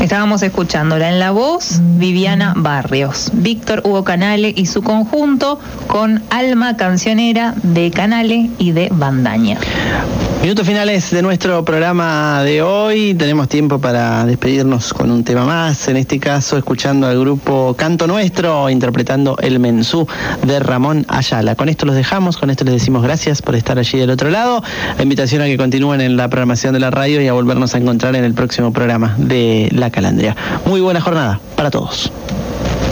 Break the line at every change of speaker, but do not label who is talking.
Estábamos escuchándola en la voz, Viviana Barrios, Víctor Hugo Canale y su conjunto con Alma Cancionera de Canale y de Bandaña.
Minutos finales de nuestro programa de hoy. Tenemos tiempo para despedirnos con un tema más. En este caso, escuchando al grupo Canto Nuestro, interpretando El Mensú de Ramón Ayala. Con esto los dejamos, con esto les decimos gracias por estar allí del otro lado. La invitación a que continúen en la programación de la radio y a volvernos a encontrar en el próximo programa de La Calandria. Muy buena jornada para todos.